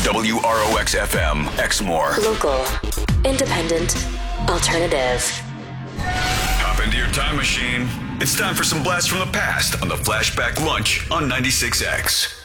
WROX FM, Exmoor. Local, independent, alternative. Hop into your time machine. It's time for some blasts from the past on the Flashback Lunch on 96X.